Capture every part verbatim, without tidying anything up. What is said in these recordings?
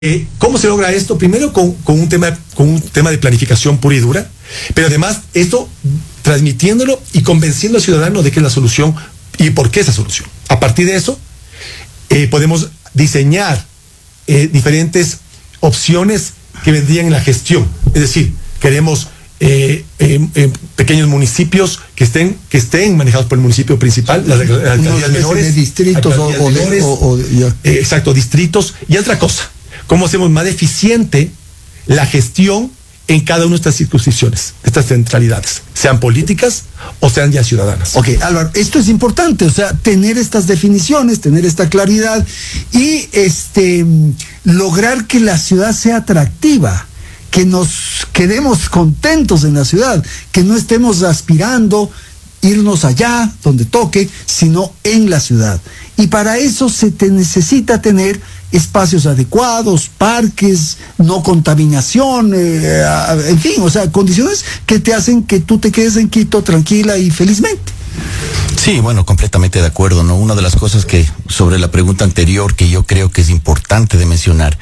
Eh, ¿Cómo se logra esto? Primero con, con, un tema, con un tema de planificación pura y dura, pero además esto transmitiéndolo y convenciendo al ciudadano de que es la solución y por qué es la solución. A partir de eso, eh, podemos diseñar eh, diferentes opciones que vendrían en la gestión. Es decir, queremos eh, eh, eh, pequeños municipios que estén que estén manejados por el municipio principal, las alcaldías menores, de distritos o, o, menores, o, o yeah. eh, exacto, distritos. Y otra cosa, cómo hacemos más eficiente la gestión en cada una de estas circunscripciones, estas centralidades, sean políticas o sean ya ciudadanas. Ok, Álvaro, esto es importante, o sea, tener estas definiciones, tener esta claridad y este lograr que la ciudad sea atractiva, que nos quedemos contentos en la ciudad, que no estemos aspirando irnos allá donde toque, sino en la ciudad. Y para eso se te necesita tener espacios adecuados, parques, no contaminación, eh, en fin, o sea, condiciones que te hacen que tú te quedes en Quito tranquila y felizmente. Sí, bueno, completamente de acuerdo, ¿no? Una de las cosas que, sobre la pregunta anterior, que yo creo que es importante de mencionar,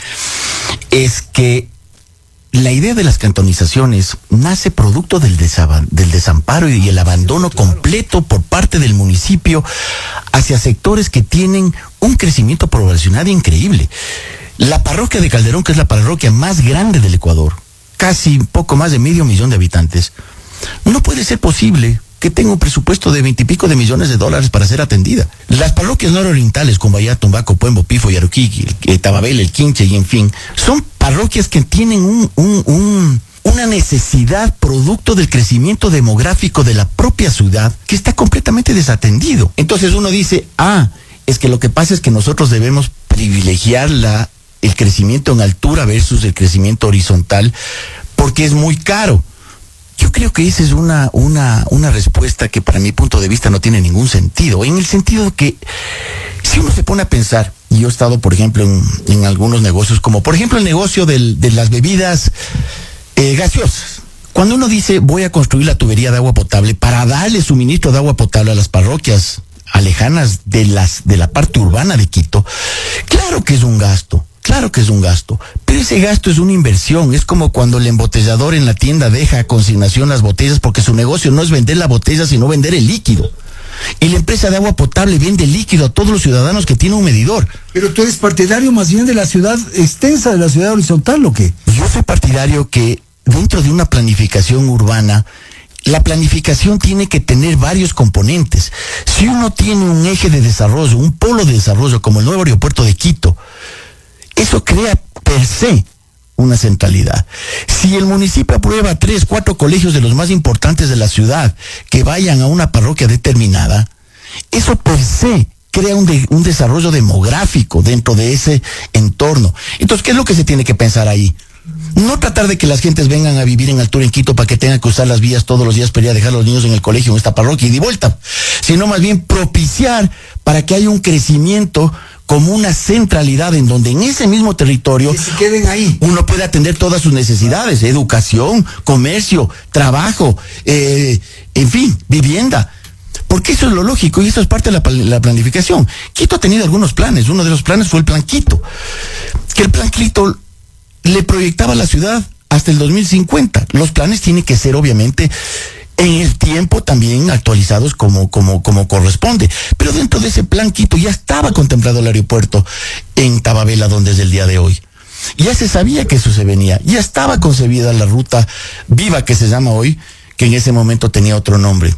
es que la idea de las cantonizaciones nace producto del, desab- del desamparo y el abandono completo por parte del municipio hacia sectores que tienen un crecimiento poblacional increíble. La parroquia de Calderón, que es la parroquia más grande del Ecuador, casi poco más de medio millón de habitantes, no puede ser posible que tenga un presupuesto de veintipico de millones de dólares para ser atendida. Las parroquias nororientales, Cumbayá, Tumbaco, Puembo, Pifo, Yaruquí, el Tababel, el Quinche y en fin, son parroquias que tienen un, un, un, una necesidad producto del crecimiento demográfico de la propia ciudad que está completamente desatendido. Entonces uno dice, ah, es que lo que pasa es que nosotros debemos privilegiar la, el crecimiento en altura versus el crecimiento horizontal porque es muy caro. Yo creo que esa es una, una, una respuesta que para mi punto de vista no tiene ningún sentido, en el sentido que si uno se pone a pensar, y yo he estado por ejemplo en, en algunos negocios, como por ejemplo el negocio del, de las bebidas eh, gaseosas, cuando uno dice voy a construir la tubería de agua potable para darle suministro de agua potable a las parroquias alejanas de, las, de la parte urbana de Quito, claro que es un gasto. Claro que es un gasto, pero ese gasto es una inversión. Es como cuando el embotellador en la tienda deja a consignación las botellas porque su negocio no es vender la botella, sino vender el líquido. Y la empresa de agua potable vende líquido a todos los ciudadanos que tienen un medidor. Pero tú eres partidario más bien de la ciudad extensa, de la ciudad horizontal, ¿o qué? Yo soy partidario que dentro de una planificación urbana, la planificación tiene que tener varios componentes. Si uno tiene un eje de desarrollo, un polo de desarrollo como el nuevo aeropuerto de Quito, eso crea per se una centralidad. Si el municipio aprueba tres, cuatro colegios de los más importantes de la ciudad que vayan a una parroquia determinada, eso per se crea un, de, un desarrollo demográfico dentro de ese entorno. Entonces, ¿qué es lo que se tiene que pensar ahí? No tratar de que las gentes vengan a vivir en altura en Quito para que tengan que usar las vías todos los días para ir a dejar a los niños en el colegio en esta parroquia y de vuelta, sino más bien propiciar para que haya un crecimiento como una centralidad en donde en ese mismo territorio que se queden ahí. Uno puede atender todas sus necesidades, educación, comercio, trabajo, eh, en fin, vivienda. Porque eso es lo lógico y eso es parte de la, la planificación. Quito ha tenido algunos planes, uno de los planes fue el Plan Quito, que el Plan Quito le proyectaba a la ciudad hasta el dos mil cincuenta. Los planes tienen que ser obviamente en el tiempo también actualizados como, como, como corresponde. Pero dentro de ese Plan Quito ya estaba contemplado el aeropuerto en Tababela, donde es el día de hoy. Ya se sabía que eso se venía. Ya estaba concebida la ruta Viva, que se llama hoy, que en ese momento tenía otro nombre.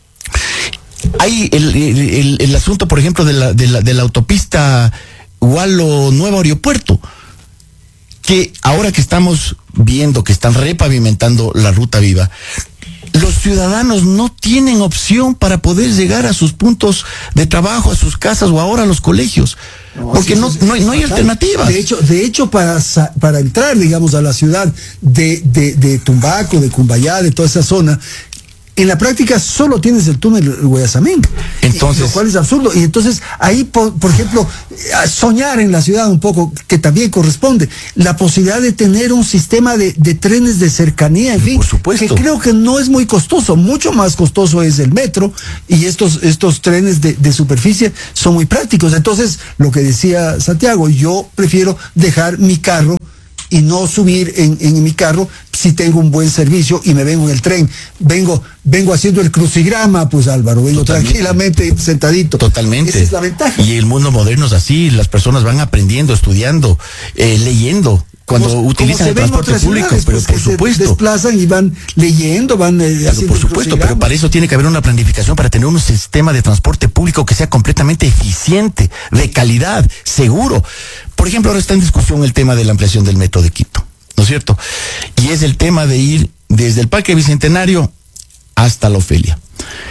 Hay el, el, el, el asunto, por ejemplo, de la, de la, de la autopista Hualo Nuevo Aeropuerto, que ahora que estamos viendo que están repavimentando la ruta Viva, los ciudadanos no tienen opción para poder llegar a sus puntos de trabajo, a sus casas o ahora a los colegios, no, porque no, no, hay, no hay alternativas. De hecho, de hecho para, para entrar, digamos, a la ciudad de, de, de Tumbaco, de Cumbayá, de toda esa zona, En la práctica solo tienes el túnel Guayasamín, entonces, lo cual es absurdo. Y entonces ahí, por, por ejemplo, soñar en la ciudad un poco, que también corresponde, la posibilidad de tener un sistema de, de trenes de cercanía, en fin, por supuesto, que creo que no es muy costoso. Mucho más costoso es el metro, y estos, estos trenes de, de superficie son muy prácticos. Entonces, lo que decía Santiago, yo prefiero dejar mi carro y no subir en, en mi carro si tengo un buen servicio y me vengo en el tren. Vengo, vengo haciendo el crucigrama, pues Álvaro, vengo Totalmente. tranquilamente sentadito. Totalmente. Esa es la ventaja. Y el mundo moderno es así, las personas van aprendiendo, estudiando, eh, leyendo. Cuando como, utilizan como el transporte público, ciudades, pero pues, por supuesto. Se desplazan y van leyendo, van eh, pero por supuesto, pero para eso tiene que haber una planificación, para tener un sistema de transporte público que sea completamente eficiente, de calidad, seguro. Por ejemplo, ahora está en discusión el tema de la ampliación del metro de Quito, ¿no es cierto? Y es el tema de ir desde el Parque Bicentenario hasta la Ofelia.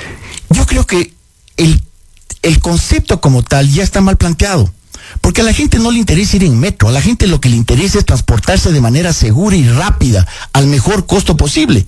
Yo creo que el, el concepto como tal ya está mal planteado. Porque a la gente no le interesa ir en metro, a la gente lo que le interesa es transportarse de manera segura y rápida, al mejor costo posible.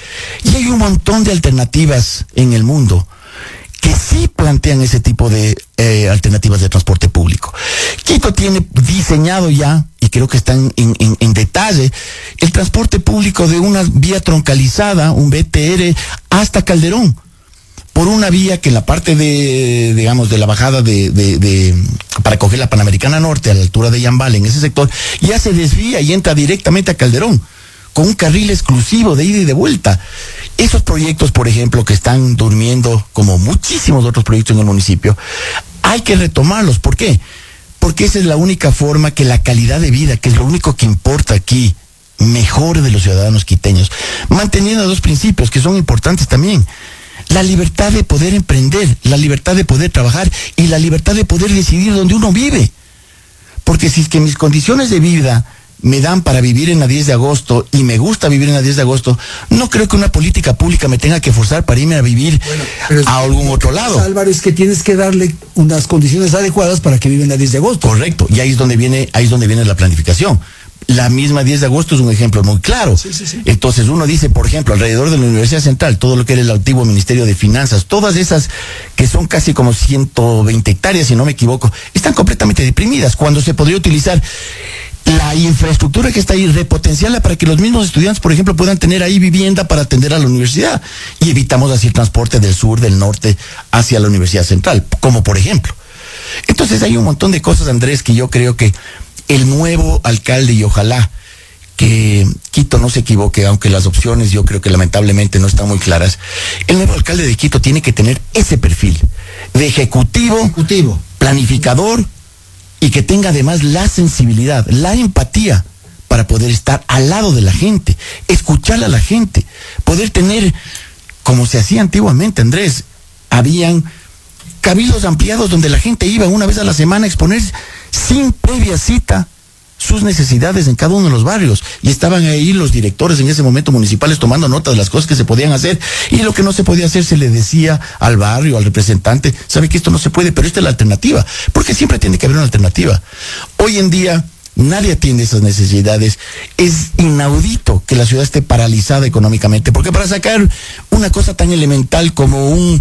Y hay un montón de alternativas en el mundo que sí plantean ese tipo de eh, alternativas de transporte público. Quito tiene diseñado ya, y creo que está en, en, en detalle, el transporte público de una vía troncalizada, un B T R, hasta Calderón, por una vía que en la parte de, digamos, de la bajada de, de, de, para coger la Panamericana Norte, a la altura de Yambala, en ese sector, ya se desvía y entra directamente a Calderón, con un carril exclusivo de ida y de vuelta. Esos proyectos, por ejemplo, que están durmiendo, como muchísimos otros proyectos en el municipio, hay que retomarlos. ¿Por qué? Porque esa es la única forma que la calidad de vida, que es lo único que importa aquí, mejore de los ciudadanos quiteños, manteniendo dos principios que son importantes también: la libertad de poder emprender, la libertad de poder trabajar y la libertad de poder decidir dónde uno vive. Porque si es que mis condiciones de vida me dan para vivir en la diez de agosto y me gusta vivir en la diez de agosto, no creo que una política pública me tenga que forzar para irme a vivir bueno, a algún otro lado. Álvaro, es que tienes que darle unas condiciones adecuadas para que viva en la diez de agosto. Correcto, y ahí es donde viene, ahí es donde viene la planificación. La misma diez de agosto es un ejemplo muy claro. Sí, sí, sí. Entonces uno dice, por ejemplo, alrededor de la Universidad Central, todo lo que era el antiguo Ministerio de Finanzas, todas esas que son casi como ciento veinte hectáreas, si no me equivoco, están completamente deprimidas, cuando se podría utilizar la infraestructura que está ahí, repotenciarla para que los mismos estudiantes, por ejemplo, puedan tener ahí vivienda para atender a la universidad, y evitamos así el transporte del sur, del norte, hacia la Universidad Central, como por ejemplo. Entonces hay un montón de cosas, Andrés, que yo creo que el nuevo alcalde, y ojalá que Quito no se equivoque, aunque las opciones yo creo que lamentablemente no están muy claras, el nuevo alcalde de Quito tiene que tener ese perfil de ejecutivo, ejecutivo. planificador, y que tenga además la sensibilidad, la empatía para poder estar al lado de la gente, escuchar a la gente, poder tener, como se hacía antiguamente, Andrés, habían cabildos ampliados donde la gente iba una vez a la semana a exponer sin previa cita sus necesidades en cada uno de los barrios, y estaban ahí los directores en ese momento municipales tomando nota de las cosas que se podían hacer, y lo que no se podía hacer se le decía al barrio, al representante: sabe que esto no se puede, pero esta es la alternativa, porque siempre tiene que haber una alternativa. Hoy en día nadie atiende esas necesidades. Es inaudito que la ciudad esté paralizada económicamente, porque para sacar una cosa tan elemental como un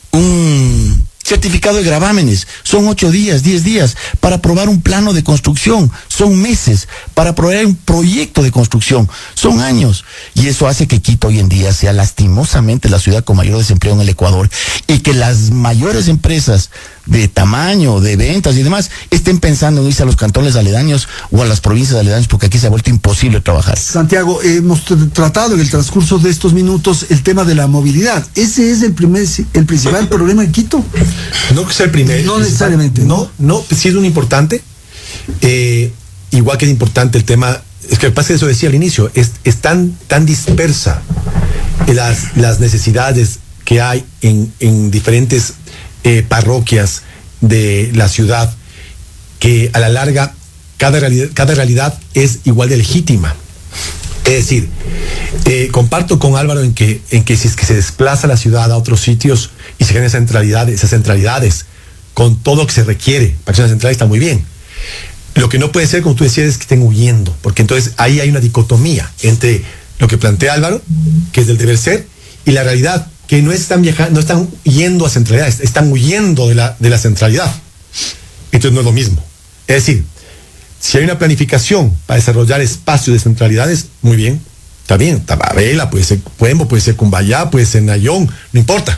un certificado de gravámenes son ocho días, diez días. Para aprobar un plano de construcción son meses. Para aprobar un proyecto de construcción son años. Y eso hace que Quito hoy en día sea lastimosamente la ciudad con mayor desempleo en el Ecuador, y que las mayores empresas de tamaño, de ventas y demás estén pensando en irse a los cantones aledaños o a las provincias aledañas, porque aquí se ha vuelto imposible trabajar. Santiago, eh, hemos tratado en el transcurso de estos minutos el tema de la movilidad. ¿Ese es el primer, el principal problema en Quito? No que sea el primer. No necesariamente. No, no, sí es un importante. Eh, igual que es importante el tema, es que pasa, eso decía al inicio, es, es tan, tan dispersa las, las necesidades que hay en, en diferentes Eh, parroquias de la ciudad, que a la larga cada realidad, cada realidad es igual de legítima. Es decir, eh, comparto con Álvaro en que, en que si es que se desplaza la ciudad a otros sitios y se generan esas centralidades, esas centralidades con todo lo que se requiere para que sea una central, está muy bien. Lo que no puede ser, como tú decías, es que estén huyendo, porque entonces ahí hay una dicotomía entre lo que plantea Álvaro, que es del deber ser, y la realidad, que no están viajando, no están yendo a centralidades, están huyendo de la, de la centralidad. Entonces no es lo mismo. Es decir, si hay una planificación para desarrollar espacios de centralidades, muy bien, está bien, Tababela, puede ser Puembo, puede ser Cumbayá, puede ser Nayón, no importa.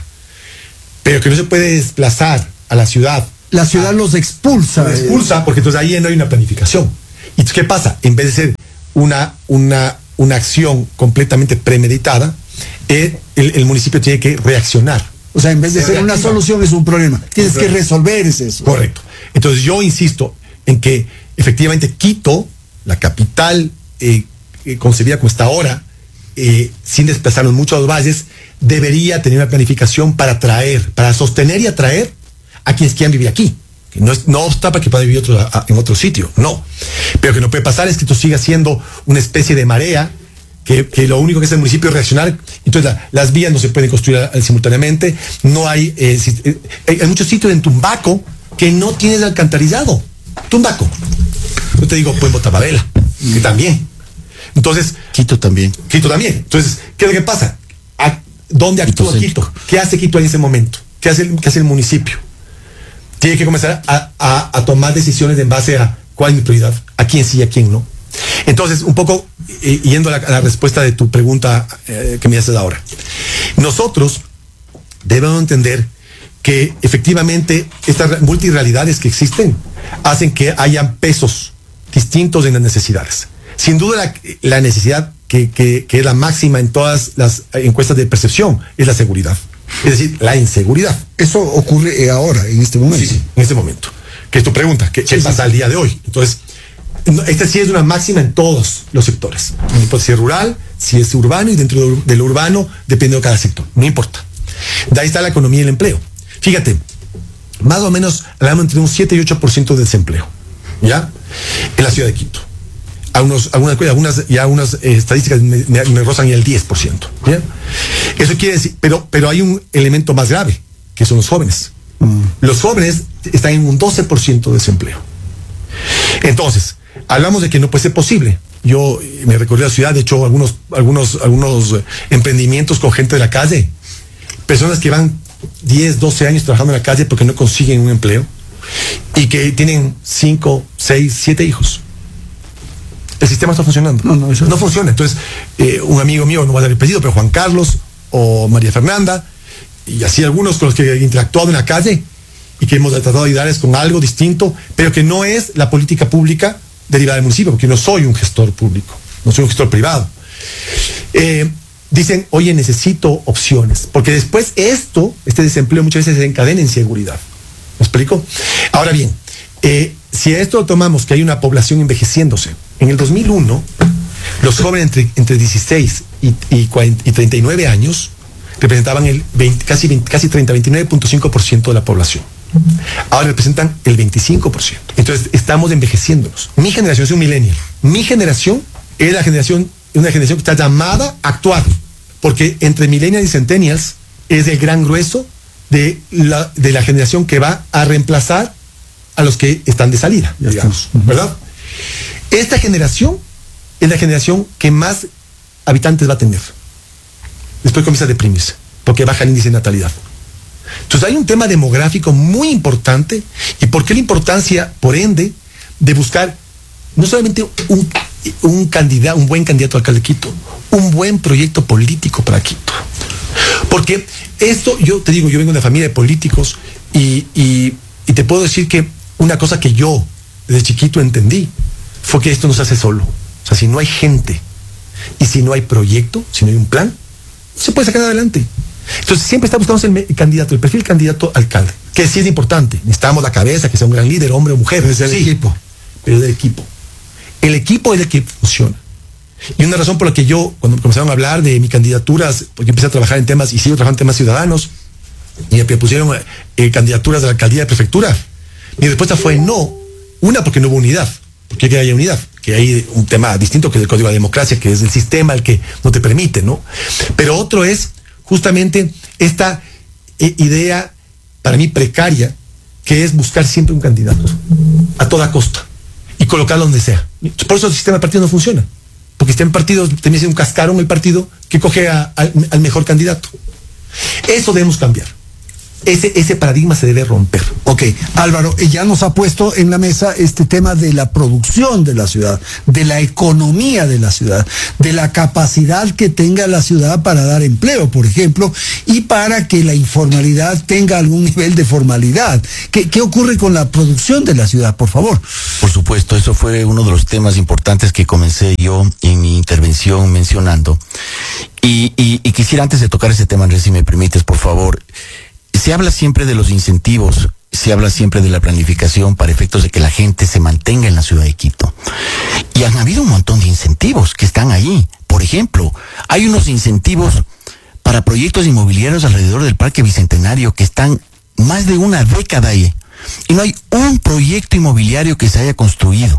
Pero que no se puede desplazar a la ciudad. La ciudad a, los expulsa. Los expulsa, porque entonces ahí no hay una planificación. ¿Y qué pasa? En vez de ser una, una, una acción completamente premeditada, eh, el, el municipio tiene que reaccionar. O sea, en vez de ser una solución es un problema. Tienes que resolver ese eso. Correcto. Entonces yo insisto en que efectivamente Quito, la capital eh, eh, concebida como está ahora, eh, sin desplazarnos mucho a los valles, debería tener una planificación para atraer, para sostener y atraer a quienes quieran vivir aquí. Que no, es, no obsta para que pueda vivir otro, a, en otro sitio, no. Pero que no puede pasar es que esto siga siendo una especie de marea, que, que lo único que hace el municipio es reaccionar. Entonces la, las vías no se pueden construir a, a, simultáneamente. No hay, eh, si, eh, hay, hay muchos sitios en Tumbaco que no tienen alcantarizado. Tumbaco. Yo te digo, Puembo, Tababela, mm. que también. Entonces, Quito también. Quito también. Entonces, ¿qué es lo que pasa? ¿A ¿Dónde actúa Quito? Quito? ¿Qué hace Quito en ese momento? ¿Qué hace el, qué hace el municipio? Tiene que comenzar a, a, a tomar decisiones en base a cuál es mi prioridad, a quién sí y a quién no. Entonces, un poco eh, yendo a la, a la respuesta de tu pregunta eh, que me haces ahora. Nosotros debemos entender que efectivamente estas multirrealidades que existen hacen que hayan pesos distintos en las necesidades. Sin duda la, la necesidad que, que, que es la máxima en todas las encuestas de percepción es la seguridad. Es decir, la inseguridad. Eso ocurre ahora, en este momento. Sí, sí, en este momento. Que es tu pregunta, ¿qué, ¿qué sí, pasa sí. al día de hoy? Entonces, esta sí es una máxima en todos los sectores. No importa si es rural, si es urbano, y dentro de lo urbano depende de cada sector. No importa. De ahí está la economía y el empleo. Fíjate, más o menos hablamos entre un siete y ocho por ciento de desempleo, ¿ya? En la ciudad de Quito. Algunos, algunas, algunas, ya algunas eh, estadísticas me, me, me rozan el diez por ciento. ¿Ya? Eso quiere decir, pero, pero hay un elemento más grave, que son los jóvenes. Mm. Los jóvenes están en un doce por ciento de desempleo. Entonces, hablamos de que no puede ser posible. Yo me recorrí la ciudad, de hecho, algunos, algunos, algunos emprendimientos con gente de la calle, personas que van diez, doce años trabajando en la calle porque no consiguen un empleo y que tienen cinco, seis, siete hijos. El sistema está funcionando. No, no, eso no funciona. Entonces, eh, un amigo mío, no va a dar el pedido, pero Juan Carlos o María Fernanda, y así algunos con los que he interactuado en la calle y que hemos tratado de ayudarles con algo distinto, pero que no es la política pública derivada del municipio, porque no soy un gestor público, no soy un gestor privado. Eh, dicen, oye, necesito opciones, porque después esto, este desempleo muchas veces se encadena en inseguridad. ¿Me explico? Ahora bien, eh, si a esto lo tomamos que hay una población envejeciéndose, en el dos mil uno, los jóvenes entre, entre dieciséis y, y, cuarenta, y treinta y nueve años representaban el veinte, casi, veinte, casi treinta, veintinueve punto cinco por ciento de la población. Ahora representan el veinticinco por ciento. Entonces, estamos envejeciéndonos. Mi generación es un millennial. Mi generación es la generación, una generación que está llamada a actuar. Porque entre millennials y centennials es el gran grueso de la, de la generación que va a reemplazar a los que están de salida, ya digamos, estamos. ¿Verdad? Esta generación es la generación que más habitantes va a tener. Después comienza a deprimirse, porque baja el índice de natalidad. Entonces hay un tema demográfico muy importante. ¿Y por qué la importancia, por ende, de buscar no solamente un, un candidato, un buen candidato a alcalde de Quito, un buen proyecto político para Quito? Porque esto, yo te digo, yo vengo de una familia de políticos y, y, y te puedo decir que una cosa que yo desde chiquito entendí fue que esto no se hace solo. O sea, si no hay gente y si no hay proyecto, si no hay un plan, no se puede sacar adelante. Entonces siempre está buscando el, el candidato, el perfil candidato alcalde, que sí es importante. Necesitamos la cabeza, que sea un gran líder, hombre o mujer. Es el sí, equipo. Pero es el equipo. El equipo es el que funciona. Y una razón por la que yo, cuando comenzaron a hablar de mis candidaturas, porque empecé a trabajar en temas y sigo trabajando en temas ciudadanos, y me pusieron eh, candidaturas de la alcaldía de prefectura, mi respuesta fue no. Una, porque no hubo unidad, porque que haya unidad, que hay un tema distinto que es el Código de Democracia, que es el sistema el que no te permite, ¿no? Pero otro es justamente esta eh, idea, para mí precaria, que es buscar siempre un candidato, a toda costa, y colocarlo donde sea. Por eso el sistema de partido no funciona, porque el sistema de partido termina siendo un cascarón el partido que coge a, a, al mejor candidato. Eso debemos cambiar. Ese, ese paradigma se debe romper. Ok, Álvaro, ya nos ha puesto en la mesa este tema de la producción de la ciudad, de la economía de la ciudad, de la capacidad que tenga la ciudad para dar empleo, por ejemplo, y para que la informalidad tenga algún nivel de formalidad. ¿Qué, qué ocurre con la producción de la ciudad, por favor? Por supuesto, eso fue uno de los temas importantes que comencé yo en mi intervención mencionando. Y, y, y quisiera, antes de tocar ese tema, Andrés, si me permites, por favor, se habla siempre de los incentivos, se habla siempre de la planificación para efectos de que la gente se mantenga en la ciudad de Quito. Y han habido un montón de incentivos que están ahí. Por ejemplo, hay unos incentivos para proyectos inmobiliarios alrededor del Parque Bicentenario que están más de una década ahí. Y no hay un proyecto inmobiliario que se haya construido.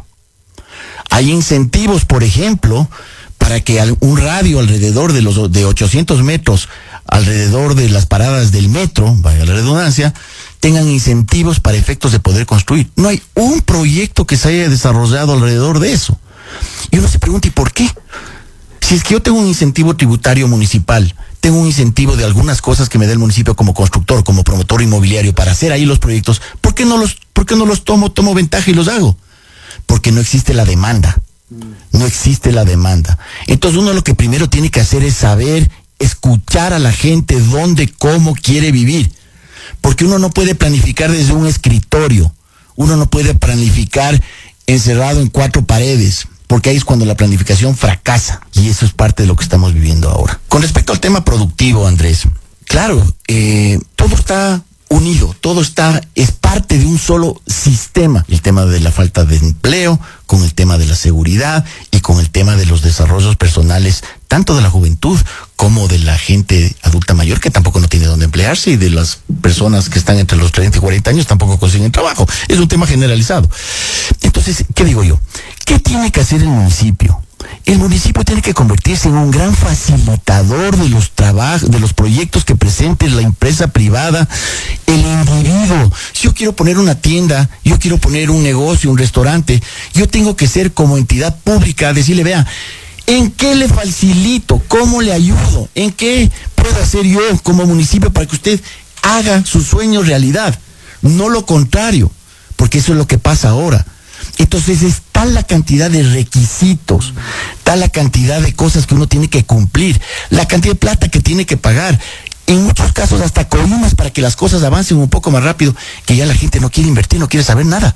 Hay incentivos, por ejemplo, para que un radio alrededor de los de ochocientos metros alrededor de las paradas del metro, vaya la redundancia, tengan incentivos para efectos de poder construir. No hay un proyecto que se haya desarrollado alrededor de eso. Y uno se pregunta, ¿y por qué? Si es que yo tengo un incentivo tributario municipal, tengo un incentivo de algunas cosas que me da el municipio como constructor, como promotor inmobiliario para hacer ahí los proyectos, ¿por qué no los, por qué no los tomo, tomo ventaja y los hago? Porque no existe la demanda. No existe la demanda. Entonces uno lo que primero tiene que hacer es saber escuchar a la gente dónde, cómo quiere vivir. Porque uno no puede planificar desde un escritorio. Uno no puede planificar encerrado en cuatro paredes. Porque ahí es cuando la planificación fracasa. Y eso es parte de lo que estamos viviendo ahora. Con respecto al tema productivo, Andrés, claro, eh, todo está unido, todo está, es parte de un solo sistema. El tema de la falta de empleo, con el tema de la seguridad y con el tema de los desarrollos personales, tanto de la juventud como de la gente adulta mayor que tampoco no tiene dónde emplearse, y de las personas que están entre los treinta y cuarenta años tampoco consiguen trabajo. Es un tema generalizado. Entonces, ¿qué digo yo? ¿Qué tiene que hacer el municipio? El municipio tiene que convertirse en un gran facilitador de los trabajos, de los proyectos que presente la empresa privada, el individuo. Si yo quiero poner una tienda, yo quiero poner un negocio, un restaurante, yo tengo que ser como entidad pública, decirle, vea, ¿en qué le facilito? ¿Cómo le ayudo? ¿En qué puedo hacer yo como municipio para que usted haga su sueño realidad? No lo contrario, porque eso es lo que pasa ahora. Entonces es tal la cantidad de requisitos, tal la cantidad de cosas que uno tiene que cumplir, la cantidad de plata que tiene que pagar, en muchos casos hasta coimas para que las cosas avancen un poco más rápido, que ya la gente no quiere invertir, no quiere saber nada.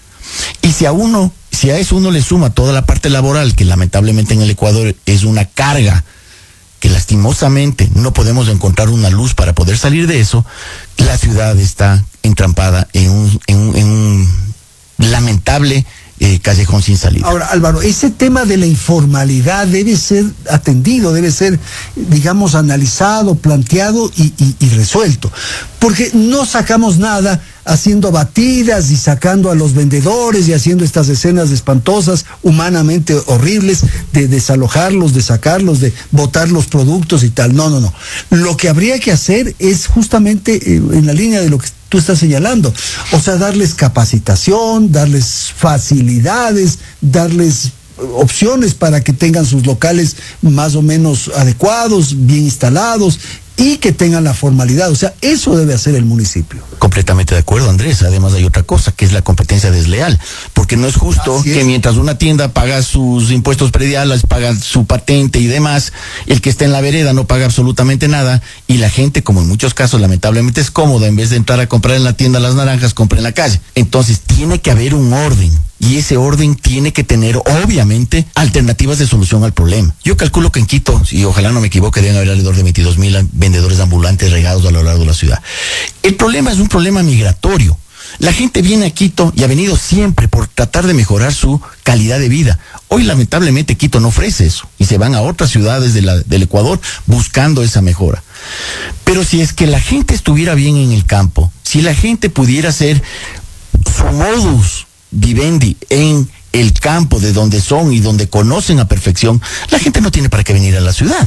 Y si a uno, si a eso uno le suma toda la parte laboral, que lamentablemente en el Ecuador es una carga, que lastimosamente no podemos encontrar una luz para poder salir de eso, la ciudad está entrampada en un, en un, en un lamentable eh, callejón sin salida. Ahora, Álvaro, ese tema de la informalidad debe ser atendido, debe ser, digamos, analizado, planteado y, y, y resuelto, porque no sacamos nada haciendo batidas y sacando a los vendedores y haciendo estas escenas espantosas, humanamente horribles, de desalojarlos, de sacarlos, de botar los productos y tal. No, no, no. Lo que habría que hacer es justamente eh, en la línea de lo que tú estás señalando, o sea, darles capacitación, darles facilidades, darles opciones para que tengan sus locales más o menos adecuados, bien instalados, y que tengan la formalidad. O sea, eso debe hacer el municipio. Completamente de acuerdo, Andrés. Además hay otra cosa, que es la competencia desleal, porque no es justo es. que mientras una tienda paga sus impuestos prediales, paga su patente y demás, el que está en la vereda no paga absolutamente nada, y la gente, como en muchos casos lamentablemente es cómoda, en vez de entrar a comprar en la tienda las naranjas, compra en la calle. Entonces tiene que haber un orden, y ese orden tiene que tener, obviamente, alternativas de solución al problema. Yo calculo que en Quito, y ojalá no me equivoque, deben haber alrededor de veintidós mil vendedores ambulantes regados a lo largo de la ciudad. El problema es un problema migratorio. La gente viene a Quito y ha venido siempre por tratar de mejorar su calidad de vida. Hoy, lamentablemente, Quito no ofrece eso, y se van a otras ciudades de la, del Ecuador buscando esa mejora. Pero si es que la gente estuviera bien en el campo, si la gente pudiera hacer su modus vivendi en el campo de donde son y donde conocen a perfección, la gente no tiene para qué venir a la ciudad.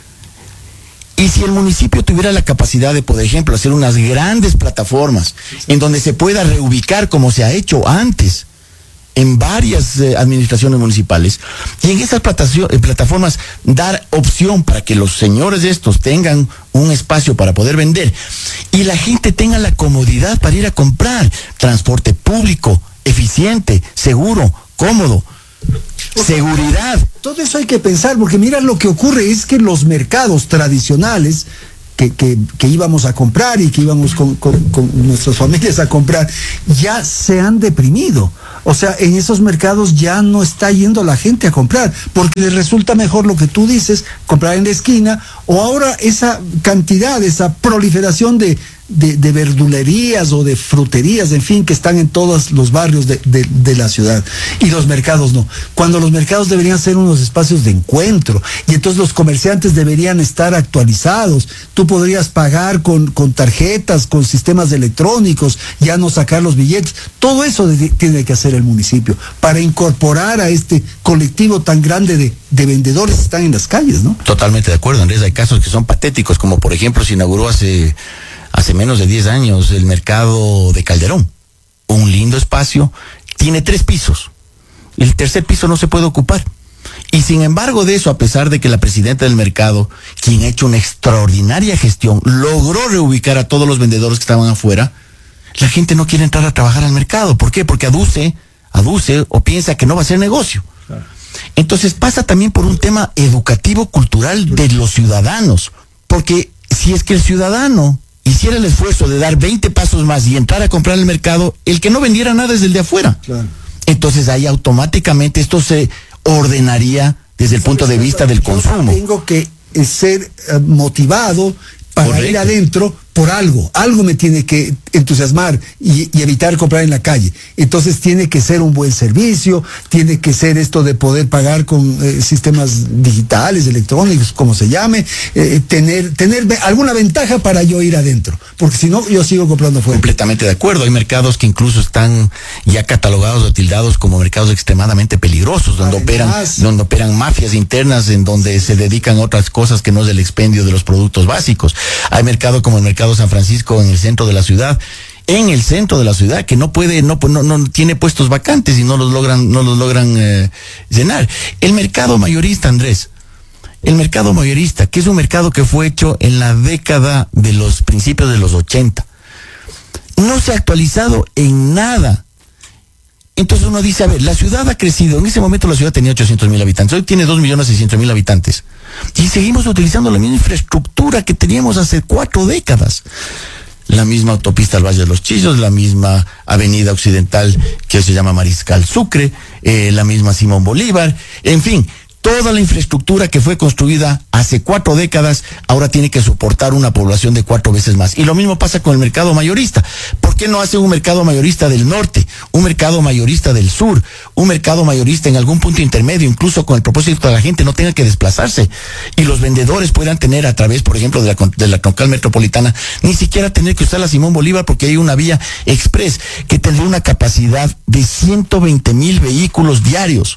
Y si el municipio tuviera la capacidad de, por ejemplo, hacer unas grandes plataformas en donde se pueda reubicar como se ha hecho antes, en varias eh, administraciones municipales, y en esas platacio- plataformas dar opción para que los señores estos tengan un espacio para poder vender y la gente tenga la comodidad para ir a comprar. Transporte público, eficiente, seguro, cómodo, seguridad. Todo eso hay que pensar, porque mira, lo que ocurre es que los mercados tradicionales que, que, que íbamos a comprar y que íbamos con, con, con nuestras familias a comprar, ya se han deprimido. O sea, en esos mercados ya no está yendo la gente a comprar, porque les resulta mejor lo que tú dices, comprar en la esquina, o ahora esa cantidad, esa proliferación de, de, de verdulerías o de fruterías, en fin, que están en todos los barrios de, de, de la ciudad. Y los mercados no. Cuando los mercados deberían ser unos espacios de encuentro, y entonces los comerciantes deberían estar actualizados. Tú podrías pagar con, con tarjetas, con sistemas electrónicos, ya no sacar los billetes. Todo eso de, tiene que hacer el municipio para incorporar a este colectivo tan grande de, de vendedores que están en las calles, ¿no? Totalmente de acuerdo, Andrés. Hay casos que son patéticos, como por ejemplo se inauguró hace, hace menos de diez años el mercado de Calderón. Un lindo espacio, tiene tres pisos. El tercer piso no se puede ocupar. Y sin embargo de eso, a pesar de que la presidenta del mercado, quien ha hecho una extraordinaria gestión, logró reubicar a todos los vendedores que estaban afuera, la gente no quiere entrar a trabajar al mercado. ¿Por qué? Porque aduce, aduce o piensa que no va a ser negocio. Claro. Entonces pasa también por un tema educativo, cultural de los ciudadanos. Porque si es que el ciudadano hiciera el esfuerzo de dar veinte pasos más y entrar a comprar el mercado, el que no vendiera nada es el de afuera. Claro. Entonces ahí automáticamente esto se ordenaría desde el punto de vista del consumo. Tengo que ser uh, motivado para Correcto. Ir adentro por algo, algo me tiene que entusiasmar y, y evitar comprar en la calle. Entonces tiene que ser un buen servicio, tiene que ser esto de poder pagar con eh, sistemas digitales, electrónicos, como se llame, eh, tener, tener alguna ventaja para yo ir adentro, porque si no yo sigo comprando fuera. Completamente de acuerdo, hay mercados que incluso están ya catalogados o tildados como mercados extremadamente peligrosos, donde Además, operan, donde operan mafias internas, en donde se dedican a otras cosas que no es el expendio de los productos básicos. Hay mercados como el mercado San Francisco en el centro de la ciudad, en el centro de la ciudad, que no puede, no, no, no tiene puestos vacantes y no los logran, no los logran eh, llenar. El mercado mayorista, Andrés, el mercado mayorista, que es un mercado que fue hecho en la década de los principios de los ochenta, no se ha actualizado en nada. Entonces uno dice, a ver, la ciudad ha crecido, en ese momento la ciudad tenía ochocientos mil habitantes, hoy tiene dos millones seiscientos mil habitantes. Y seguimos utilizando la misma infraestructura que teníamos hace cuatro décadas. La misma autopista al Valle de los Chillos, la misma avenida occidental que se llama Mariscal Sucre, eh, la misma Simón Bolívar, en fin. Toda la infraestructura que fue construida hace cuatro décadas ahora tiene que soportar una población de cuatro veces más. Y lo mismo pasa con el mercado mayorista. ¿Por qué no hace un mercado mayorista del norte, un mercado mayorista del sur, un mercado mayorista en algún punto intermedio, incluso con el propósito de que la gente no tenga que desplazarse y los vendedores puedan tener a través, por ejemplo, de la, de la troncal metropolitana, ni siquiera tener que usar la Simón Bolívar porque hay una vía express que tendría una capacidad de ciento veinte mil vehículos diarios?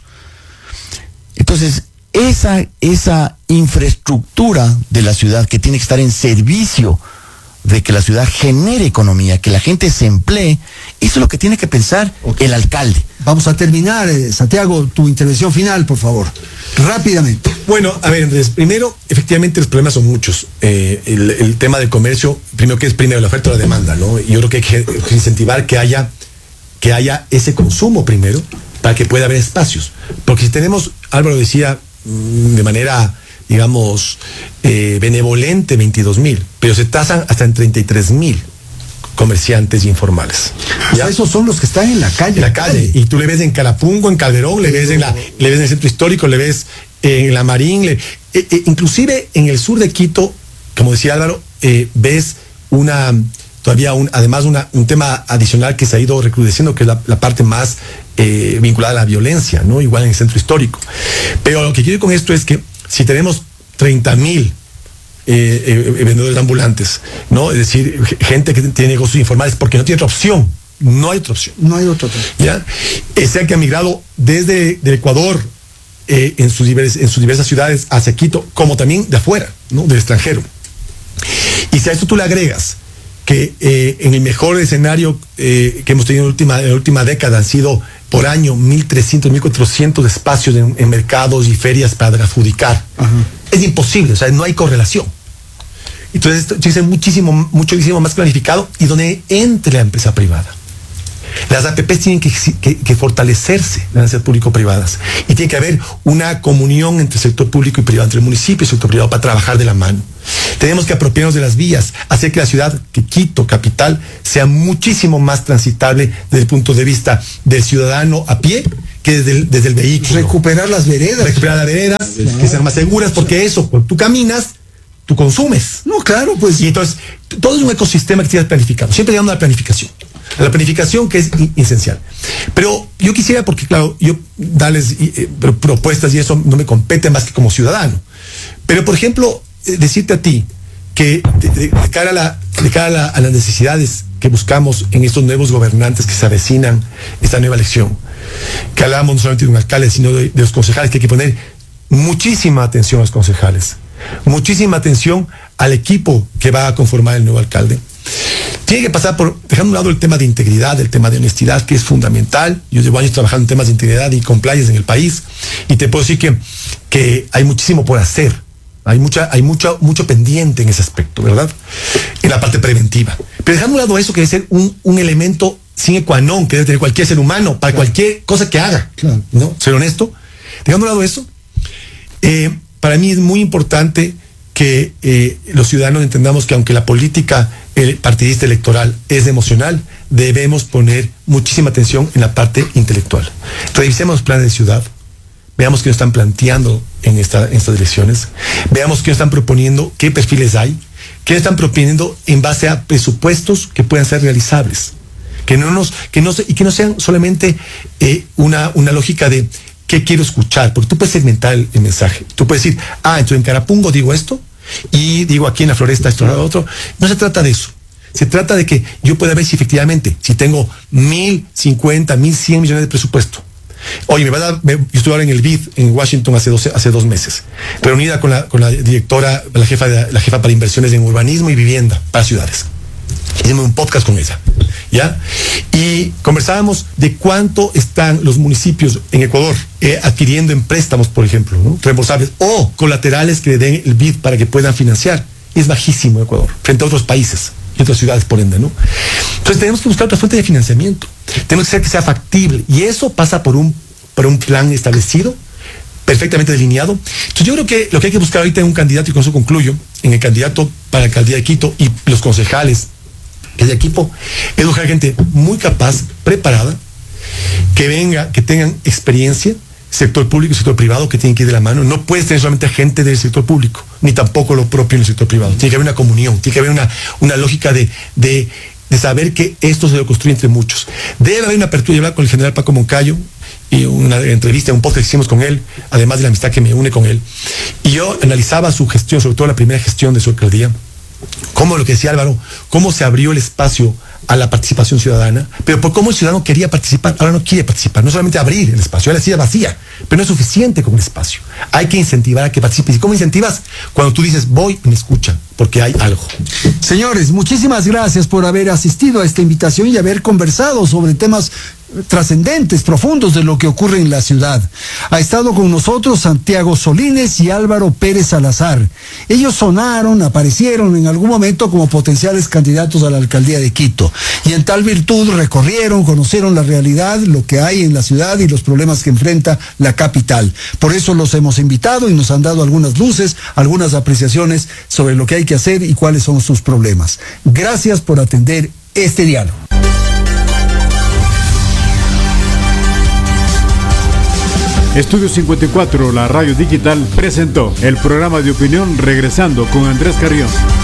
Entonces, esa, esa infraestructura de la ciudad que tiene que estar en servicio de que la ciudad genere economía, que la gente se emplee, eso es lo que tiene que pensar okay. el alcalde. Vamos a terminar, eh, Santiago, tu intervención final, por favor, rápidamente. Bueno, a ver, Andrés, primero, efectivamente los problemas son muchos. Eh, el, el tema del comercio, primero que es primero la oferta y la demanda, ¿no? Y yo creo que hay que incentivar que haya, que haya ese consumo primero, para que pueda haber espacios. Porque si tenemos, Álvaro decía de manera, digamos, eh, benevolente veintidós mil, pero se tasan hasta en treinta y tres mil comerciantes informales. ¿Ya? O sea, esos son los que están en la calle. En la calle. Y tú le ves en Carapungo, en Calderón, le ves en la, le ves en el centro histórico, le ves en la Marín, le, eh, eh, inclusive en el sur de Quito, como decía Álvaro, eh, ves una... todavía un, además una, un tema adicional que se ha ido recrudeciendo, que es la, la parte más eh, vinculada a la violencia, ¿no? Igual en el centro histórico. Pero lo que quiero con esto es que si tenemos treinta mil eh, eh, vendedores ambulantes, ¿no? Es decir, gente que tiene negocios informales porque no tiene otra opción, no hay otra opción. No hay otra opción. ¿Ya? Eh, sea que ha migrado desde del Ecuador eh, en, sus divers, en sus diversas ciudades hacia Quito, como también de afuera, ¿no? Del extranjero. Y si a esto tú le agregas que eh, en el mejor escenario eh, que hemos tenido en la última, en la última década han sido por año mil trescientos, mil cuatrocientos espacios en, en mercados y ferias para adjudicar. Ajá. Es imposible, o sea, no hay correlación. Entonces esto tiene que ser muchísimo, muchísimo más planificado y donde entre la empresa privada. Las A P Pes tienen que, que, que fortalecerse, deben ser público-privadas, y tiene que haber una comunión entre el sector público y privado, entre el municipio y el sector privado, para trabajar de la mano. Tenemos que apropiarnos de las vías, hacer que la ciudad, que Quito, capital, sea muchísimo más transitable desde el punto de vista del ciudadano a pie que desde el, desde el vehículo. Recuperar las veredas. Recuperar las veredas, claro, que sean más seguras, porque eso, cuando tú caminas, tú consumes. No, claro, pues. Y entonces, todo es un ecosistema que tiene planificado. Siempre llegando a la planificación. A la planificación, que es esencial. Pero yo quisiera, porque claro, yo darles eh, propuestas y eso no me compete más que como ciudadano. Pero, por ejemplo, eh, decirte a ti que de, de, de cara, a, la, de cara a, la, a las necesidades que buscamos en estos nuevos gobernantes que se avecinan esta nueva elección, que hablábamos no solamente de un alcalde, sino de, de los concejales, que hay que poner muchísima atención a los concejales, muchísima atención al equipo que va a conformar el nuevo alcalde. Tiene que pasar por, dejando a un lado el tema de integridad, el tema de honestidad, que es fundamental. Yo llevo años trabajando en temas de integridad y compliance en el país, y te puedo decir que, que hay muchísimo por hacer. Hay mucha, hay mucho, mucho pendiente en ese aspecto, ¿verdad? En la parte preventiva. Pero dejando a un lado eso, que debe ser un, un elemento sine qua non, que debe tener cualquier ser humano, para claro, cualquier cosa que haga, claro, ¿no? Ser honesto. Dejando a un lado eso, eh, para mí es muy importante que eh, los ciudadanos entendamos que aunque la política el partidista electoral es emocional, debemos poner muchísima atención en la parte intelectual. Revisemos los planes de ciudad, veamos qué nos están planteando en, esta, en estas elecciones, veamos qué nos están proponiendo, qué perfiles hay, qué nos están proponiendo en base a presupuestos que puedan ser realizables, que no nos, que no, y que no sean solamente eh, una, una lógica de qué quiero escuchar, porque tú puedes segmentar el, el mensaje. Tú puedes decir, ah, entonces en Carapungo digo esto, y digo aquí en la Floresta esto o otro. No se trata de eso. Se trata de que yo pueda ver si efectivamente, si tengo mil cincuenta, mil cien millones de presupuesto. Oye, me va a dar, me, yo estuve ahora en el B I D en Washington hace dos, hace dos meses, reunida con la, con la directora, la jefa, de, la jefa para inversiones en urbanismo y vivienda para ciudades. Hicimos un podcast con ella, ¿ya? Y conversábamos de cuánto están los municipios en Ecuador eh, adquiriendo en préstamos, por ejemplo, ¿no? Reembolsables o colaterales que le den el B I D para que puedan financiar. Y es bajísimo Ecuador, frente a otros países y otras ciudades, por ende, ¿no? Entonces tenemos que buscar otra fuente de financiamiento. Tenemos que hacer que sea factible. Y eso pasa por un, por un plan establecido, perfectamente delineado. Entonces yo creo que lo que hay que buscar ahorita en un candidato, y con eso concluyo, en el candidato para la alcaldía de Quito y los concejales, el equipo, es buscar gente muy capaz, preparada, que venga, que tengan experiencia, sector público y sector privado, que tienen que ir de la mano. No puedes tener solamente gente del sector público, ni tampoco lo propio en el sector privado. Tiene que haber una comunión, tiene que haber una, una lógica de, de, de saber que esto se lo construye entre muchos. Debe haber una apertura. Yo hablaba con el general Paco Moncayo, y una entrevista, un podcast que hicimos con él, además de la amistad que me une con él. Y yo analizaba su gestión, sobre todo la primera gestión de su alcaldía, cómo, lo que decía Álvaro, cómo se abrió el espacio a la participación ciudadana, pero por cómo el ciudadano quería participar, ahora no quiere participar, no solamente abrir el espacio, ahora sí es vacía, pero no es suficiente con el espacio, hay que incentivar a que participes. ¿Y cómo incentivas? Cuando tú dices, voy y me escuchan, porque hay algo. Señores, muchísimas gracias por haber asistido a esta invitación y haber conversado sobre temas trascendentes, profundos de lo que ocurre en la ciudad. Ha estado con nosotros Santiago Solines y Álvaro Pérez Salazar. Ellos sonaron, aparecieron en algún momento como potenciales candidatos a la alcaldía de Quito, y en tal virtud recorrieron, conocieron la realidad, lo que hay en la ciudad y los problemas que enfrenta la capital. Por eso los hemos invitado y nos han dado algunas luces, algunas apreciaciones sobre lo que hay que hacer y cuáles son sus problemas. Gracias por atender este diálogo. Estudio cincuenta y cuatro, la radio digital, presentó el programa de opinión Regresando con Andrés Carrión.